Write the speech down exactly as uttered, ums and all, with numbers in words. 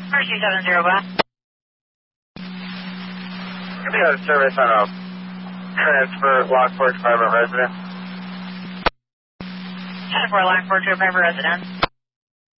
two seven zero West. Can we have a service on a transfer Lockport to private residence? ten four Lockport to a private residence.